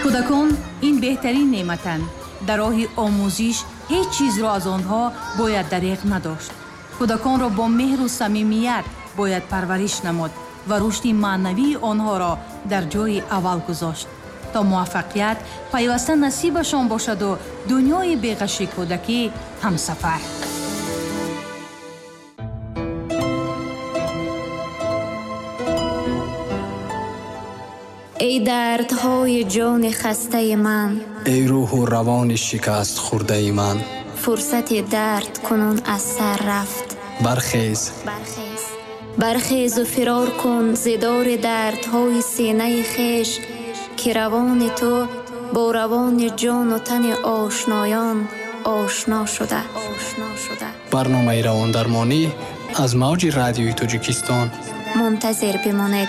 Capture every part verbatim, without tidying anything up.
кӯдакон ин беҳтарин неъматанд. дар роҳи омӯзиш ҳеҷ чизро аз онҳо бояд дариғ надошт. кӯдаконро бо меҳру самимият бояд парвариш намуд ва рушди маънавии онҳоро дар ҷойи аввал гузошт, то муваффақият пайваста насибашон бошаду дунёи беғаши кӯдакӣ ҳамсафар. ای دردهای جان خسته من، ای روح و روان شکست خورده من، فرصت درد کنون از سر رفت. برخیز برخیز برخیز و فرار کن زدار دردهای سینه خیش که روان تو با روان جان و تن آشنایان آشنا شده. آشنا شده. برنامه روان درمانی از موج رادیوی تاجیکستان منتظر بمانید.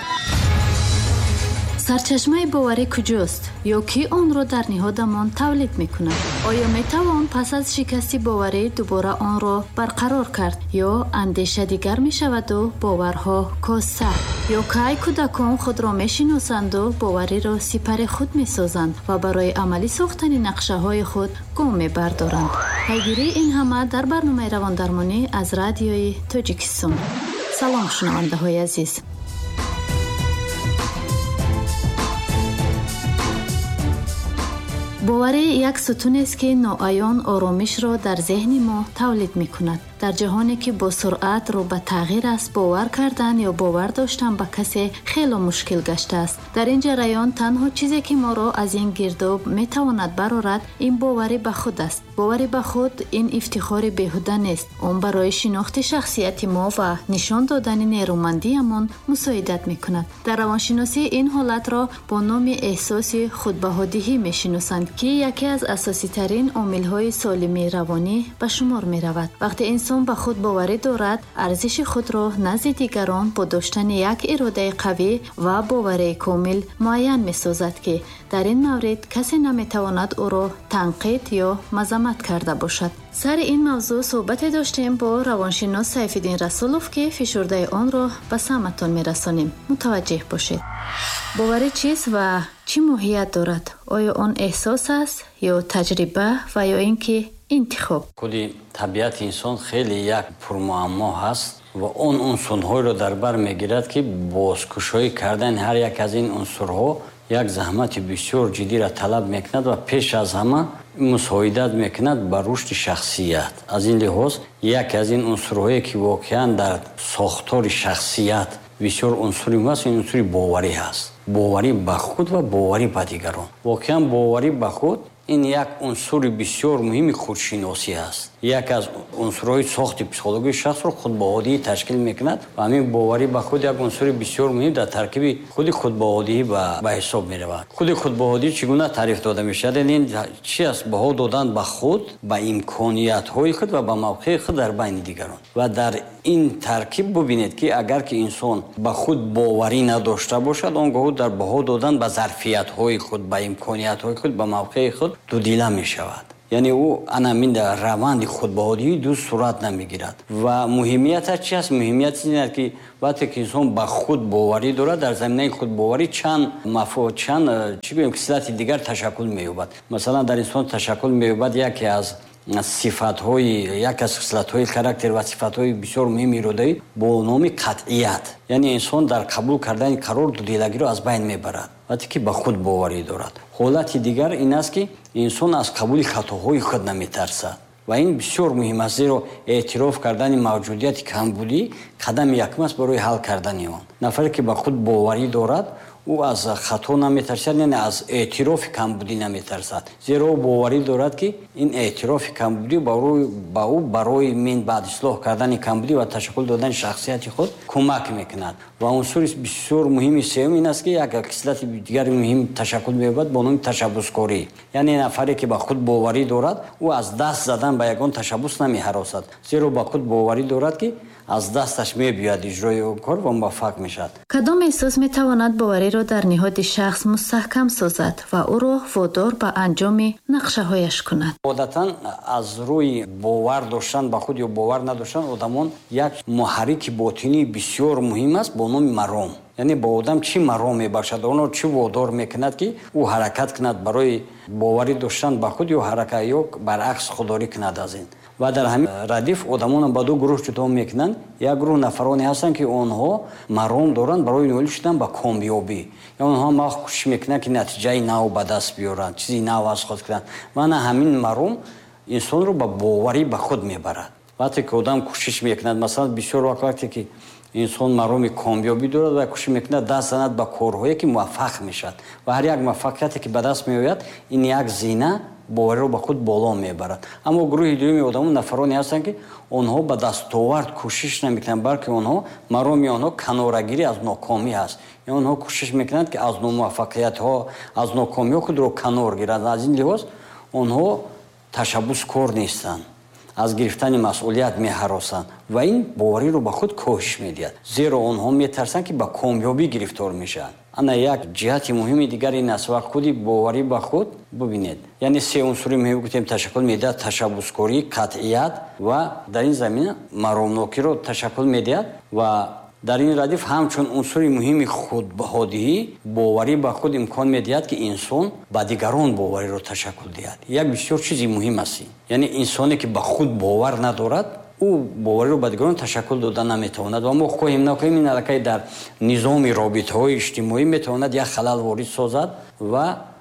سرچشمه باوری کجاست یا کی آن را در نهادمان تولید میکند؟ آیا میتوان پس از شکستی باوری دوباره آن را برقرار کرد یا اندیشه دیگر میشود و باورها کاسته؟ یا کی کودکان خود را میشناسند و باوری را سپر خود میسازند و برای عملی ساختن نقشه های خود گام میبردارند؟ پیگیری این همه در برنامه روان درمانی از رادیوی تاجیکستان. سلام شنونده های عزیز. باوری یک ستون است که ناعیان آرامش را در ذهن ما تولید می کند. در جهانی که با سرعت رو به تغییر است، باور کردن یا باور داشتن به کسی خیلی مشکل گشته است. در این جریان تنها چیزی که ما را از این گرداب می تواند برآورد این باوری به خود است. باوری به خود این افتخار بیهوده نیست. آن برای شناخت شخصیت ما و نشان دادن نیرومندیمان مساعدت می کند. در روانشناسی این حالت را با نام احساس خودبهادی می شناسند که یکی از اساسی ترین عامل های سالمی روانی به شمار می رود. وقتی انسان به خود باوری دارد، ارزش خود را نزد دیگران با داشتن یک اراده قوی و باوری کامل معین می سازد که در این مورد کسی نمی تواند او را تنقید یا مذمت کرده باشد. سر این موضوع صحبت داشتیم با روانشناس سیف‌الدین رسولوف که فشرده آن را به سمعتان می رسانیم. متوجه باشید. باوری چیست و چی ماهیت دارد؟ آیا آن احساس است یا تجربه و یا اینکه انتخاب؟ کلی طبیعت انسان خیلی یک پرمعما هست و اون عنصرها رو در بر میگیرد که بازکشایی کردن هر یک از این عنصرها یک زحمت بسیار جدی را طلب میکند و پیش از همه مساعدت میکند به رشد شخصیت. از این لحاظ یک از این عنصرهایی که واقعا در ساختار شخصیت بسیار عنصری هست، این عنصر باوری هست. باوری به خود و باوری به دیگران. واقعا باوری به خود این یک عنصر بسیار مهم خودشناسی است. یک از عنصرهای ساخت پسیکولوژی شخص را خودبهادی تشکیل میکند و همین باوری به خود یک عنصر بسیار مهم در ترکیب خود خودبهادی به حساب میرود. خود خودبهادی چگونه تعریف داده میشود؟ این چی است؟ بها دادن به خود، به امکانیت های خود و به موقع خود در بین دیگران. و در این ترکیب ببینید که اگر که انسان به خود باوری نداشته باشد، آنگاه در بها دادن به ظرفیت های خود، به امکانیت های خود، به موقع خود دو دیله می شود. یعنی او انامین در روند خودبهادی دو صورت نمیگیرد. و مهمیت چی است؟ مهمیت این است که وقتی که انسان به خود باوری دارد، در زمینه خود باوری چند مفهوم، چند چی بگیم خصلت دیگر تشکل می‌یابد. مثلا در انسان تشکل می‌یابد یکی از صفات‌های یک از خصلت‌های کاراکتر و صفات‌های بسیار مهم ایرادی با نام قطعیت. یعنی انسان در قبول کردن قرار دو دیلگی را از بین میبرد وقتی که به خود باوری دارد. حالت دیگر این است که انسان از قبول خطاهای خود نمیترسد و این بسیار مهم است، زیرا اعتراف کردن موجودیت کمبودی قدم یکم است برای حل کردن آن. نفری که به خود باوری دارد او از خطا نمیترسد، یعنی از اعتراف کمبودی نمیترسد، زیرا او باوری دارد که این اعتراف کمبودی برای با او برای من بعد اصلاح کردن کمبودی و تشکیل دادن شخصیت خود کمک میکند. و عنصر بسیار مهمی سوم این است که یک خصلت دیگر مهم تشکل می‌یابد با نام تشبثکاری. یعنی نفری که به خود باوری دارد او از دست زدن به یگان تشبث نمی‌هراسد، زیرا به خود باوری دارد که از دستش می‌بیاید اجرای اون کار و موفق میشد. کدام احساس میتواند باوری را در نهاد شخص مستحکم سازد و او را وادار به انجام نقشه‌هایش کند؟ عادتاً از روی باور داشتن به خود یا باور نداشتن آدمان یک محرک باطنی بسیار مهم است با نام مرام. яъне ба одам чӣ маром мебахшад, оно чӣ водор мекунад ки ӯ ҳаракат кунад барои боварӣ доштан ба худ ё ҳаракат ё баръакс худдорӣ кунад аз ин. ва дар ҳамин радиф одамонро ба ду гурӯҳ ҷудо мекунанд. Як гурӯҳ нафароне ҳастанд ки онҳо маром доранд барои ноил шудан ба комёбӣ. Я онҳо махк кӯшиш мекунанд ки натиҷаи нав ба даст биёранд, чизи нав аз худ кунанд. Маъна ҳамин маром инсонро ба боварӣ ба худ мебарад. вақте ки одам кӯшиш мекунад, масалан бисёр вақт вақте ки инсон мароми комёбӣ дорад ва кӯшиш мекунад даст занад ба корҳое ки муваффақ мешавад ва ҳар як муваффақияте ки ба даст меояд, ин як зина бовариро ба худ боло мебарад. аммо гурӯҳи дуюми одамон нафароне ҳастанд ки онҳо ба дастовард кӯшиш намекунанд, балки онҳо мароми онҳо канорагирӣ аз нокомӣ аст. онҳо кӯшиш мекунанд ки аз номуваффақиятҳо, аз нокомиҳо худро канор гиранд. аз ин лиҳоз онҳо ташаббускор нестанд, аз гирифтани масъулият меҳаросанд ва ин бовариро ба худ коҳиш медиҳад, зеро онҳо метарсанд ки ба комёбӣ гирифтор мешаванд. ана як ҷиҳати муҳими дигар ин аст. ва худи боварӣ ба худ бубинед, яъне се унсури муҳим гуфтем ташаккул медиҳад: ташаббускорӣ, қатъият ва дар ин замина маромнокиро ташаккул медиҳад. ва дар ин радиф ҳамчун унсури муҳими худҳодиҳӣ боварӣ ба худ имкон медиҳад ки инсон ба дигарон бовариро ташаккул диҳад. як бисёр чизи муҳим аст. яъне инсоне ки ба худ бовар надорад, ӯ бовариро ба дигарон ташаккул дода наметавонад. ва мо хоҳем накоҳем ин аллакай дар низоми робитаҳои иҷтимоӣ метавонад як халал ворид созад ва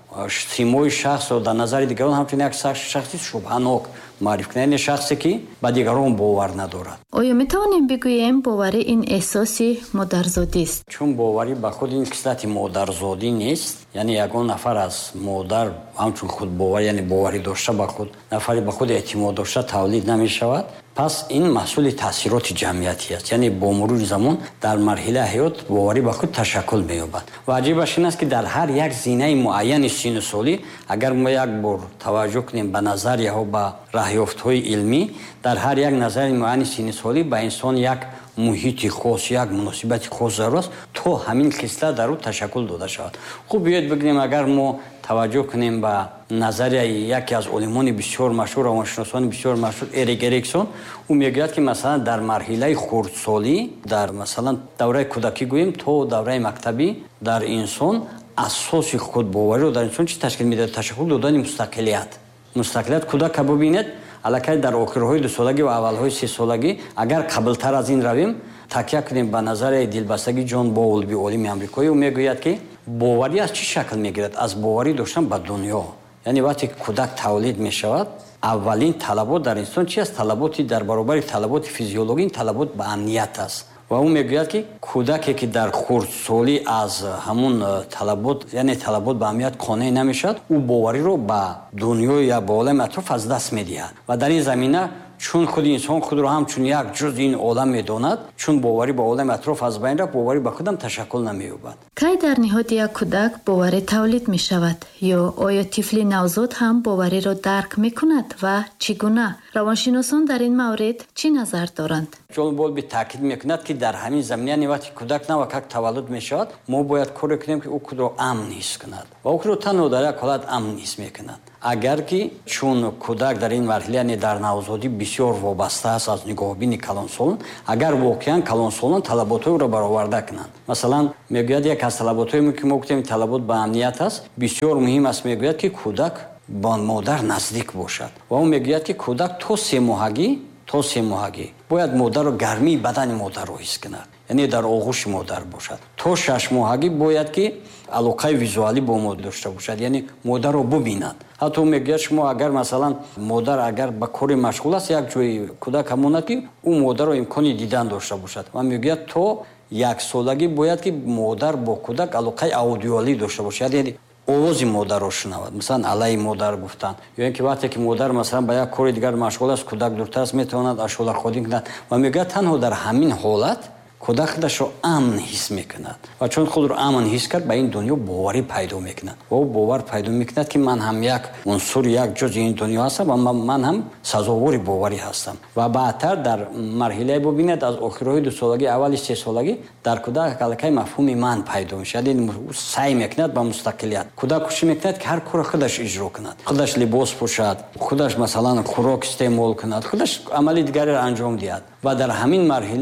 симои шахсро дар назари дигарон ҳамчун як шахси шубҳанок маъриф кунад, яъне шахсе ки ба дигарон бовар надорад. оё метавонем бигӯем боварӣ ин эҳсоси модарзодист? чун боварӣ ба худ ин қислати модарзодӣ нест, яъне ягон нафар аз модар ҳамчун худбовар, яъне боварӣ дошта ба худ, нафари ба худ эътимод дошта тавлид намешавад. пас ин маҳсули таъсироти ҷамъиятӣ аст, яъне бо мурури замон дар марҳилаи ҳаёт боварӣ ба худ ташаккул меёбад. ва аҷибаш ин аст ки дар ҳар як зинаи муайяни синну солӣ, агар мо як бор таваҷҷӯҳ кунем ба назарияҳо, ба раҳёфтҳои илмӣ, дар ҳар як назари муайяни синни солӣ ба инсон як муҳити хос, як муносибати хос зарур аст, то ҳамин хислат дар ӯ ташаккул дода шавад. хуб биёед бигӯем, агар мо таваҷҷӯҳ кунем ба назарияи яке аз олимони бисёр машҳур, равоншиносони бисёр машҳур, Эрик Эриксон, ӯ мегӯяд ки масалан дар марҳилаи хурдсолӣ, дар масалан давраи кӯдакӣ гӯем то давраи мактабӣ, дар инсон асоси худбовариро дар инсон чӣ ташкил медиҳад? Ташаккул додани мустақилият. мустақилият кӯдака бубинед, аллакай дар охирҳои дусолагӣ ва аввалҳои сесолагӣ, агар қаблтар аз ин равем, такя кунем ба назарияи дилбастагии Ҷон Боулби, олими амрикоӣ. ӯ мегӯяд ки боварӣ аз чӣ шакл мегирад? аз боварӣ доштан ба дунё. яъне вақте ки кӯдак тавлид мешавад, аввалин талабот дар инсон чӣ аст? Талаботи дар баробари талаботи физиологӣ, ин талабот ба амният аст. ва ӯ мегӯяд ки кӯдаке ки дар хурдсолӣ аз ҳамун талабот, яъне талабот ба амният қонеъ намешавад, ӯ бовариро ба дунё я ба олами атроф аз даст медиҳад. ва дар ин замина чун худи инсон худро ҳамчун як ҷузъи ин олам медонад, чун боварӣ ба олами атроф аз байн рафт, боварӣ ба худам ташаккул намеёбад. кай дар ниҳоди як кӯдак боварӣ тавлид мешавад? ё оё тифли навзод ҳам бовариро дарк мекунад ва чӣ гуна? равоншиносон дар ин маврид чӣ назар доранд? ҷон Болби таъкид мекунад ки дар ҳамин замина, яъне вақте кӯдак навак як таваллуд мешавад, мо бояд коре кунем ки ӯ худро амн ҳис кунад ва ӯ худро танҳо дар як ҳолат амн ҳис мекунад. агар ки чун кӯдак дар ин марҳила, яъне дар навзодӣ бисёр вобаста аст аз нигоҳбини калонсолон, агар воқеан калонсолон талаботҳоеро бароварда кунанд. масалан мегӯяд як аз талаботҳое ки мо гуфтем талабот ба амният аст, бисёр муҳим аст, мегӯяд ки кӯдак ба модар наздик бошад. ва ӯ мегӯяд ки кӯдак то се моҳагӣ то се моҳагӣ бояд модарро гармии бадани модарро ҳис кунад, яъне дар оғӯши модар бошад. то шаш моҳагӣ бояд ки алоқаи визуалӣ бо модар дошта бошад, яъне модарро бубинад. ҳатто мегӯяд шумо агар масалан модар агар ба кори машғул аст, як ҷои кӯдак ҳамонад ки ӯ модарро имкони дидан дошта бошад. ва мегӯяд то яксолагӣ бояд ки модар бо кӯдак алоқаи аудиалӣ дошта бошад, яъне овози модарро шунавад, масалан алаи модар гуфтан, ё ин ки вақте ки модар масалан ба як кори дигар машғул аст, кӯдак дуртар аст, метавонад ашолахонӣ кунад. ва мегӯяд танҳо дар ҳамин ҳолат кӯдак худашро амн ҳис мекунад. ва чун худро амн ҳис кард, ба ин дунё боварӣ пайдо мекунад. ва ӯ бовар пайдо мекунад ки ман ҳам як унсури як ҷузъи ин дунё ҳастам ва ман ҳам сазовори боварӣ ҳастам. ва баъдтар дар марҳилае бубинед, аз охирҳои дусолагӣ, аввали сесолагӣ, дар кӯдак аллакай мафҳуми ман пайдо мешавад. ӯ сай мекунад ба мустақилият. кӯдак кӯшиш мекунад ки ҳар кора худаш иҷро кунад, худаш либос пӯшад, худаш масалан хӯрок истеъмол кунад, худаш амали дигареро анҷом диҳад. ва дар ҳамин марҳила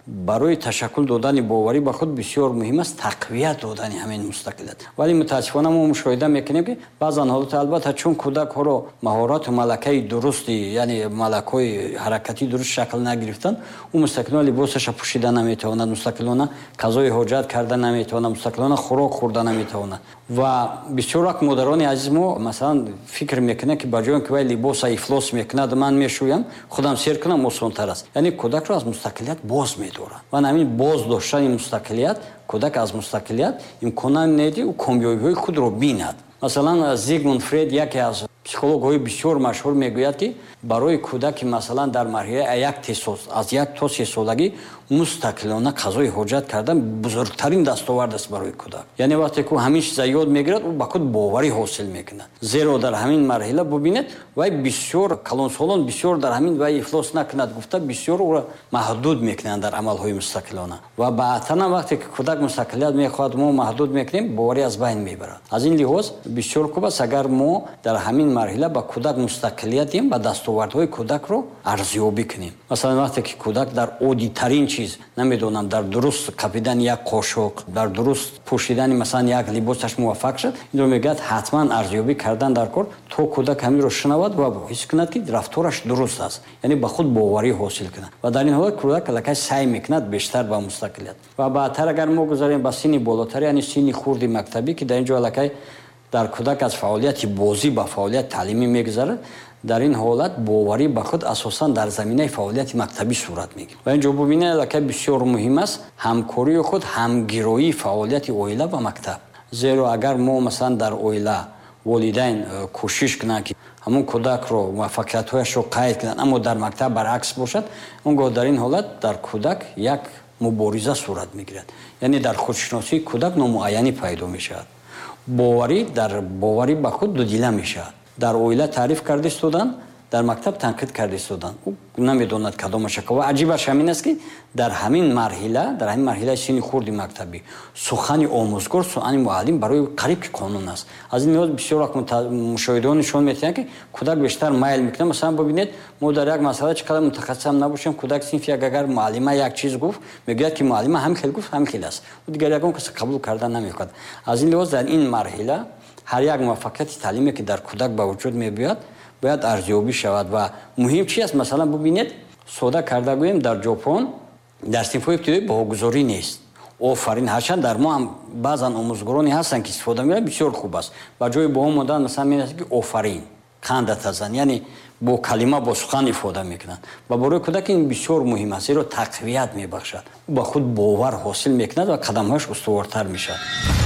барои ташаккул додани боварӣ ба худ бисёр муҳим аст тақвият додани ҳамин мустақилият. вале мутаассифона мо мушоҳида мекунем ки баъзан ҳолат албатта чун кӯдакҳоро маҳорату малакаи дурусти яъне малакҳои ҳаракатии дуруст шакл нагирифтанд ӯ мустақилона либосаша пӯшида наметавонад, мустақилона қазои ҳоҷат карда наметавонад, мустақилона хӯрок хӯрда наметавонад. ва бисёр вақт модарони азиз мо масалан фикр мекунанд ки ба ҷои ки вай либоса ифлос мекунад ман мешӯям худам сер кунам осонтар аст. яъне кӯдакро аз мустақилият боз медорад. ва ҳамин боз доштани мустақилият кӯдак аз мустақилият имкона медиҳад ӯ комёбиҳои худро бинад. масалан Зигмунд Фрейд яке аз психологҳои бисёр машҳур мегӯяд ки барои кӯдаки масалан дар марҳилаи як тесос аз як то се солагӣ мустақилона қазои ҳоҷат кардан бузургтарин дастовард аст барои кӯдак. яъне вақте ки ҳамин чиза ёд мегирад ӯ ба худ боварӣ ҳосил мекунад. зеро дар ҳамин марҳила бубинед вай бисёр калонсолон бисёр дар ҳамин вай ифлос накунад гуфта бисёр ӯро маҳдуд мекунанд дар амалҳои мустақилона. ва баъдтана вақте ки кӯдак мустақилият мехоҳад мо маҳдуд мекунем боварӣ аз байн мебарад. аз ин лиҳоз бисёр хуб аст агар мо дар ҳамин марҳила ба кӯдак мустақилият диҳем ба дастовардҳои кӯдакро арзёбӣ кунем. масалан вақте ки кӯдак дар оддитарин чиз намедонам дар дуруст қапидани як қошуқ дар дуруст пӯшидани масалан як либосаш муваффақ шуд инро мегӯяд ҳатман арзёбӣ кардан дар кор то кӯдак ҳаминро шинавад ва ҳис кунад ки рафтораш дуруст аст, яъне ба худ боварӣ ҳосил кунад. ва дар ин ҳолат кӯдак аллакай сай мекунад бештар ба мустақилият. ва баъдтар агар мо гузарем ба синни болотар яъне синни хурди мактабӣ ки дар ин ҷо аллакай дар кӯдак аз фаъолияти бозӣ ба фаъолияти таълимӣ мегузарад, дар ин ҳолат боварӣ ба худ асосан дар заминаи фаъолияти мактабӣ сурат мегирад. ва ин ҷо бубинед аллакай бисёр муҳим аст ҳамкории худ ҳамгироии фаъолияти оила ва мактаб. зеро агар мо масалан дар оила волидайн кӯшиш кунанд ки ҳамон кӯдакро муваффақиятҳояшро қайд кунанд, аммо дар мактаб баръакс бошад, он гоҳ дар ин ҳолат дар кӯдак як мубориза сурат мегирад. яъне дар худшиносии кӯдак номуайянӣ пайдо мешавад. боварӣ дар боварӣ ба худ дудила мешавад. дар оила таъриф карда истодан, дар мактаб танқид карда истодан. ӯ намедонад кадомаш ва аҷибаш ҳамин аст ки дар ҳамин марҳила дар ҳамин марҳилаи синни хурди мактабӣ сухани омӯзгор сухани муаллим барои қариб ки қонун аст. аз ин лиҳоз бисёр вақт мушоҳидаҳо нишон медиҳанд ки кӯдак бештар майл мекунад. масалан бубинед мо дар як масъала чӣ қадар мутахассис ҳам набошем кӯдак синфи як агар муаллима як чиз гуфт мегӯяд ки муаллима ҳам хел гуфт ҳам хел аст. ӯ дигар ягон касе қабул карда намекунад. аз ин лиҳоз дар ин марҳила ҳар як муваффақияти таълиме ки дар кӯдак ба вуҷуд мебиёяд бояд арзёбӣ шавад. ва муҳим чи аст? масалан бубинед сода карда гӯем дар ҷопон дар синфҳои ибтидоӣ боҳогузорӣ нест. офарин ҳарчанд дар мо ҳам баъзан омӯзгороне ҳастанд ки истифода мебаранд бисёр хуб аст. ба ҷои боҳо мондан масалан менависад ки офарин кандатазан яъне бо калима бо сухан ифода мекунанд. ва барои кӯдак ин бисёр муҳим аст, зеро тақвият мебахшад. ӯ ба худ бовар ҳосил мекунад ва қадамҳояш устувортар мешавад.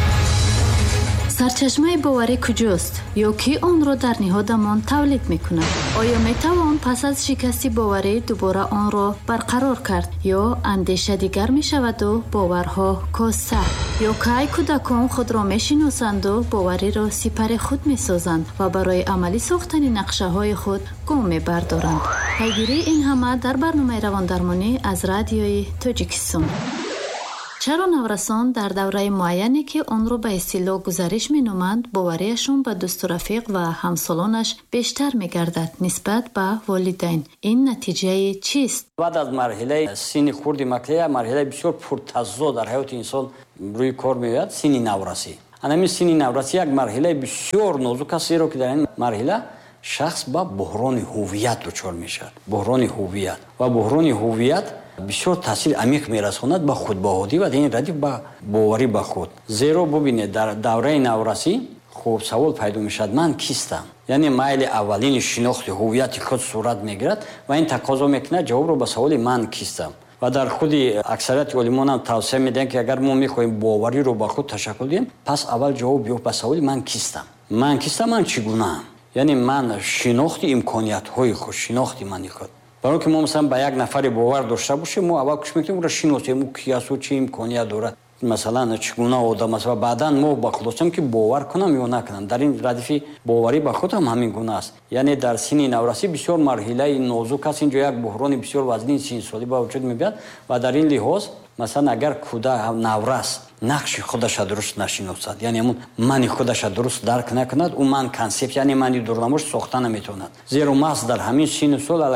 сарчашмаи боварӣ куҷост ё ки онро дар ниҳодамон тавлид мекунад? оё метавон пас аз шикасти боварӣ дубора онро барқарор кард ё андеша дигар мешаваду боварҳо коста? ё кай кӯдакон худро мешиносанду бовариро сипари худ месозанд ва барои амалӣ сохтани нақшаҳои худ гом мебардоранд? пайгирии ин ҳама дар барномаи равондармонӣ аз радиои Тоҷикистон. чаро наврасон дар давраи муайяне ки онро ба истилоҳ гузариш меноманд бовариашон ба дӯсту рафиқ ва ҳамсолонаш бештар мегардад нисбат ба волидайн? ин натиҷаи чист? баъд аз марҳилаи синни хурди мактабӣ марҳилаи бисёр пуртазо дар ҳаёти инсон рӯи кор меояд синни наврасӣ. анамин синни наврасӣ як марҳилаи бисёр нозук аст, зеро ки дар ин марҳила шахс ба буҳрони ҳувият дучор мешавад. буҳрони ҳувият ва буҳрони ҳувият бисёр таъсири амиқ мерасонад ба худбоҳодӣ ва ин радиф ба боварӣ ба худ. зеро бубинед дар давраи наврасӣ хуб савол пайдо мешавад ман кистам? яъне майли аввалини шинохти ҳувияти худ сурат мегирад ва ин тақозо мекунад ҷавобро ба саволи ман кистам. ва дар худи аксарияти олимон ҳам тавсия медиҳанд ки агар мо мехоҳем бовариро ба худ ташаккул диҳем пас аввал ҷавоб ёфт ба саволи ман кистам. ман кистам, ман чӣ гунаам? яъне ман шинохти имкониятҳои худ шинохти мани худ. барои ки мо масалан ба як нафаре бовар дошта бошем мо аввал кӯшиш мекунем ӯро шиносем, ӯ ки аст, ӯ чӣ имконият дорад, масалан чӣ гуна одам аст ва баъдан мо ба хулосем ки бовар кунам ё накунам. дар ин радифи боварӣ ба худ ҳам ҳамин гуна аст. яъне дар синни наврасӣ бисёр марҳилаи нозук аст. ин ҷо як буҳрони бисёр вазнини синнсолӣ ба вуҷуд мебиёяд ва дар ин лиҳоз масалан агар кӯдак наврас нақши худаша дуруст нашиносад, яъне ҳамун мани худаша дуруст дарк накунад, ӯ ман консепт яъне мани дурнамош сохта наметавонад. зеро маҳз дар ҳамин синну сол аллакай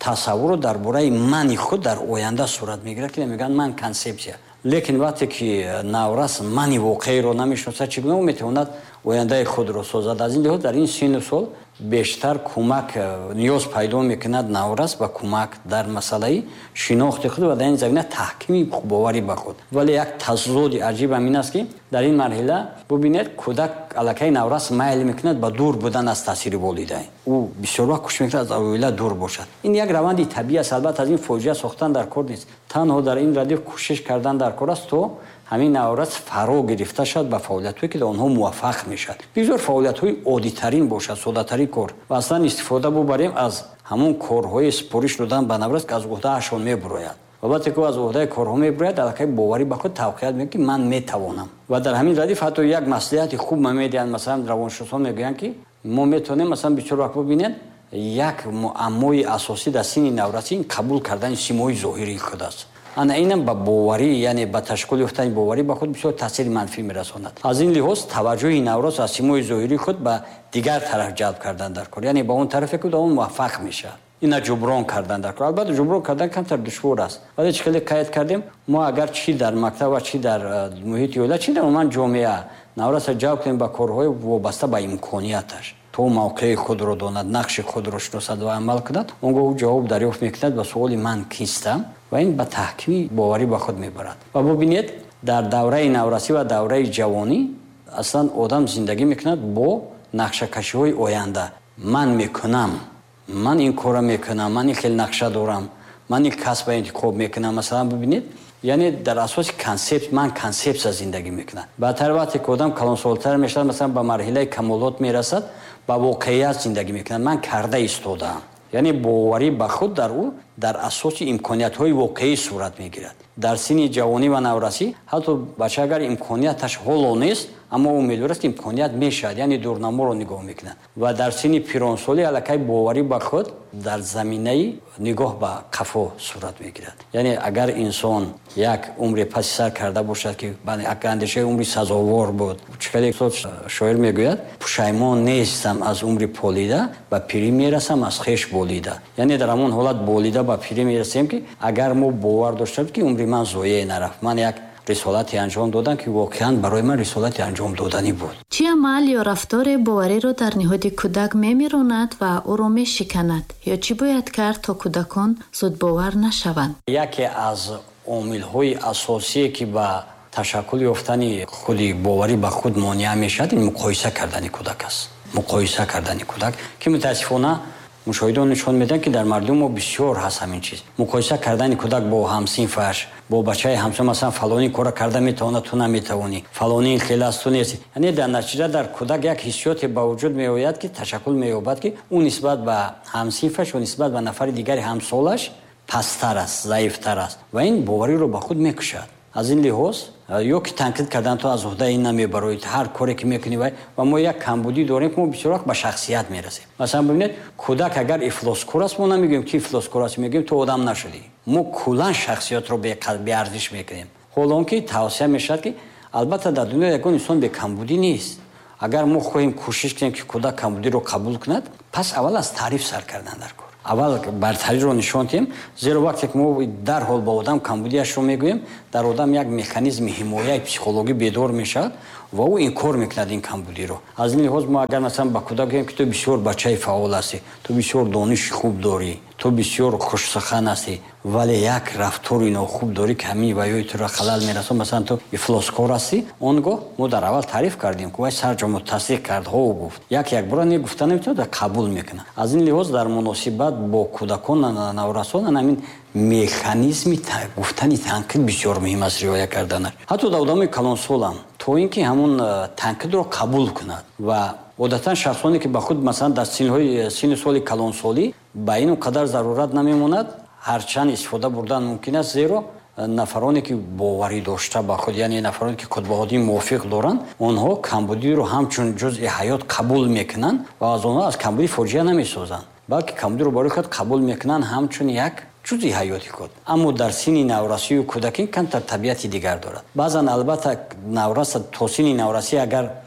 тасаввуру дар бораи мани худ дар оянда сурат мегирад, ки мегӯянд ман консепсия. лекин вақте ки наврас мани воқеиро намешносад, чӣ гуна метавонад ояндаи худро созад. аз ин лиҳоз дар ин сину сол бештар кӯмак ниёз пайдо мекунад наврас ба кӯмак дар масъалаи шинохти худ ва дар ин замина таҳкими боварӣ ба худ. вале як тазоди аҷиб ҳамин аст, ки дар ин марҳила бубинед кӯдак аллакай наврас майл мекунад ба дур будан аз таъсири волидайн. ӯ бисёр вақт кӯшиш мекунад аз оила дур бошад. ин як раванди табиӣ аст. албатта аз ин фоҷиа сохтан дар кор нест. танҳо дар ин радиф кӯшиш кардан дар кор аст то ҳамин наврас фаро гирифта шад ба фаъолиятҳое ки онҳо муваффақ мешад. бигзор фаъолиятҳои оддитарин бошад, содатарин кор ва аслан истифода бубарем аз ҳамон корҳои супориш додан ба наврас ки аз уҳдаашон мебурояд. ва вақте ки аз уҳдаи корҳо мебурояд, аллакай боварӣ ба худ тавқият мекунад ки ман метавонам. ва дар ҳамин радиф ҳатто як маслиҳати хуб ма медиҳанд. масалан равоншуносон мегӯянд ки мо метавонем масалан бисёр вақт бубинед як муаммои асосӣ дар синни наврасӣ ин қабул кардани симои зоҳирии худ аст. ана инам ба боварӣ, яъне ба ташкил ёфтани боварӣ ба худ бисёр таъсири манфӣ мерасонад. аз ин лиҳоз таваҷҷӯҳи наврос аз симои зоҳирии худ ба дигар тараф ҷалб кардан дар кор, яъне ба он тарафе ки он муваффақ мешавад. ина ҷуброн кардан дар кор. албатта ҷуброн кардан камтар душвор аст. вале чӣ хеле қайд кардем, мо агар чӣ дар мактаб ва чӣ дар муҳити оила, чӣ дар умуман ҷомеа навраса ҷалб кунем ба корҳои вобаста ба имконияташ, то мавқеи худро донад, нақши худро шиносад ва амал кунад, он гоҳ ҷавоб дарёфт мекунад ба суоли ман кистам ва ин ба таҳкими боварӣ ба худ мебарад. ва бубинед дар давраи наврасӣ ва давраи ҷавонӣ аслан одам зиндагӣ мекунад бо нақшакашиҳои оянда. ман мекунам, ман ин кора мекунам, ман ин хеле нақша дорам, ман ин касба интихоб мекунам. масалан бубинед, яъне дар асоси консепт ман консепсия зиндагӣ мекунам. баъдтар вақте ки одам калонсолтар мешавад, масалан ба марҳилаи камолот мерасад, ба воқеият зиндагӣ мекунад. ман карда истодаам. яъне боварӣ ба худ дар ӯ дар асоси имкониятҳои воқеӣ сурат мегирад. дар синни ҷавонӣ ва наврасӣ ҳатто бача агар имконияташ ҳоло нест, аммо ӯ умедвор аст имконият мешавад, яъне дурнаморо нигоҳ мекунад. ва дар синни пиронсолӣ аллакай боварӣ ба худ дар заминаи нигоҳ ба қафо сурат мегирад. яъне агар инсон як умре паси сар карда бошад ки андешаи умри сазовор буд, чӣ шоир мегӯяд, пушаймон нестам аз умри полида, ба пирӣ мерасам аз хеш болида. яъне дар ҳамон ҳолат болида ба пирӣ мерасем ки агар мо бовар дошта буд ки умри ман зояе нарафт, ман як рисолати анҷом додам ки воқеан барои ман рисолати анҷом доданӣ буд. чӣ амал ё рафтори бовариро дар ниҳоди кӯдак мемиронад ва ӯро мешиканад, ё чӣ бояд кард то кӯдакон зудбовар нашаванд? яке аз омилҳои асосие ки ба ташаккул ёфтани худи боварӣ ба худ монеа мешавад, ин муқоиса кардани кӯдак аст. муқоиса кардани кӯдак ки мутаассифона мушоҳидаҳо нишон медиҳанд ки дар мардуми мо бисёр ҳаст ҳамин чиз. муқоиса кардани кӯдак бо ҳамсинфаш, бо бачаи ҳамсин, масалан фалонӣ кора карда метавонад, ту наметавонӣ, фалонӣ ин хеле аст, ту нест. яъне дар натиҷа дар кӯдак як ҳиссиёте ба вуҷуд меояд ки ташаккул меёбад ки ӯ нисбат ба ҳамсинфаш ва нисбат ба нафари дигари ҳамсолаш пасттар аст, заифтар аст ва ин бовариро ба худ мекушад. аз ин лиҳоз ё ки танқид кардан то аз уҳда ин намебароӣ, ҳар коре ки мекунӣ ва мо як камбудӣ дорем ки мо бисёр вақт ба шахсият мерасем. масалан бибинед, кӯдак агар ифлоскор аст, мо намегӯем ки ифлоскор аст, мегӯем то одам нашудӣ. мо куллан шахсиятро беарзиш мекунем. ҳолон ки тавсия мешавад ки албатта дар дунё ягон инсон бекамбудӣ нест. агар мо хоҳем кӯшиш кунем ки кӯдак камбудиро қабул кунад, пас аввал аз таъриф сар кардан дар кор. аввал бартариро нишон диҳем, зеро вақте ки мо дарҳол ба одам камбудиашро мегӯем, дар одам як механизми ҳимояи психологӣ бедор мешавад ва ӯ инкор мекунад ин камбудиро. аз ин лиҳоз мо агар масалан ба кӯдак гӯем ки ту бисёр бачаи фаъол ҳастӣ, ту бисёр дониши хуб дорӣ, ту бисёр хушсухан ҳастӣ, вале як рафтори нохуб дорӣ ки ҳамин ваёи туро халал мерасонад, масалан ту ифлоскор ҳастӣ, он гоҳ мо дар аввал таъриф кардем ки вай сарҷамо тасдиқ кард, ҳо гуфт. як якбора не гуфта наметавонад, қабул мекунад. аз ин лиҳоз дар муносибат бо кӯдакон наврасон ҳамин механизми гуфтани танқид бисёр муҳим аст риоя карданаш. ҳатто дар одамои калонсолам то ин ки ҳамон танқидро қабул кунад ва одатан шахсоне ки ба худ масалан дар синни соли калонсолӣ ба ин қадар зарурат намемонад, ҳарчанд истифода бурдан мумкин аст, зеро нафароне ки боварӣ дошта ба худ, яъне нафароне ки қутбоҳодии мувофиқ доранд, онҳо камбудиро ҳамчун ҷузъи ҳаёт қабул мекунанд ва аз онҳо аз камбудӣ фоҷиа намесозанд, балки камбудиро барои худ қабул мекунанд ҳамчун як ҷузъи ҳаёти худ. аммо дар синни наврасию кӯдакӣ камтар табиати дигар дорад. баъзан албатта навраса то синни наврасӣ агар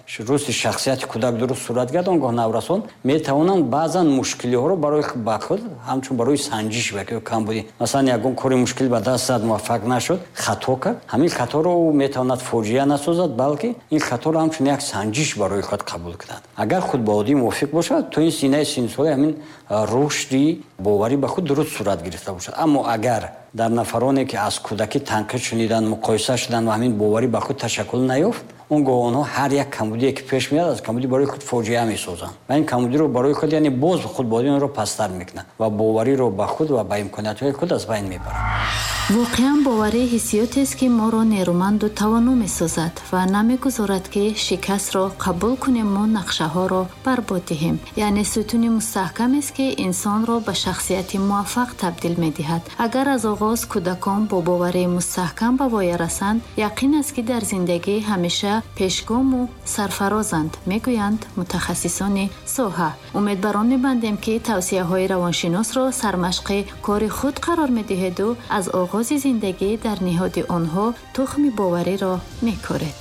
рушди шахсияти кӯдак дуруст сурат гирад, он гоҳ наврасон метавонанд баъзан мушкилиҳоро барои ба худ ҳамчун барои санҷиш ва камбудӣ, масалан ягон кори мушкил ба даст зад, муваффақ нашуд, хато кард, ҳамин хаторо метавонад фоҷиа насозад, балки ин хаторо ҳамчун як санҷиш барои худ қабул кунад. агар худ ба одӣ мувофиқ бошад, то ин синаи синсоли ҳамин рушди боварӣ ба худ дуруст сурат гирифта бошад. аммо агар дар нафароне ки аз кӯдакӣ танқид шуниданд, муқоиса шуданд ва ҳамин боварӣ ба худ ташаккул наёфт, он гоҳ онҳо ҳар як камбудие ки пеш меяд, аз камбудӣ барои худ фоҷиа месозанд ва ин камбудиро барои худ, яъне боз худ ба одӣ онро пасттар мекунанд ва бовариро ба худ ва ба имкониятҳои худ аз байн мебаранд. воқеан боварӣ ҳиссиётест ки моро нерӯманду тавону месозад ва намегузорад ки шикастро қабул кунему нақшаҳоро барбод диҳем. яъне сутуни мустаҳкамест ки инсонро ба шахсияти муваффақ табдил медиҳад. агар аз оғоз кӯдакон бо боварии мустаҳкам ба воя расанд, яқин аст ки дар зиндагӣ ҳамеша пешгому сарфарозанд, мегӯянд мутахассисони соҳа. умедбарон мебандем ки тавсияҳои равоншиносро сармашқи кори худ қарор медиҳеду аз оғози зиндагӣ дар ниҳоди онҳо тухми бовариро мекоред.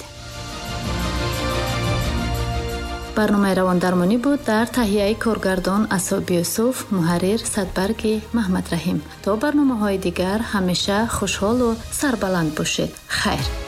барномаи равондармонӣ буд дар таҳияи коргардон Асоби Юсуф, муҳаррир Садбарги Маҳмадраҳим. то барномаҳои дигар ҳамеша хушҳолу сарбаланд бошед. хайр.